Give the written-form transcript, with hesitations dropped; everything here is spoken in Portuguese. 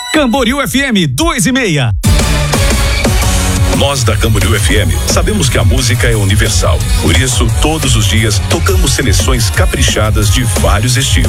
Camboriú FM 2,5. Nós da Camboriú FM sabemos que a música é universal. Por isso, todos os dias tocamos seleções caprichadas de vários estilos.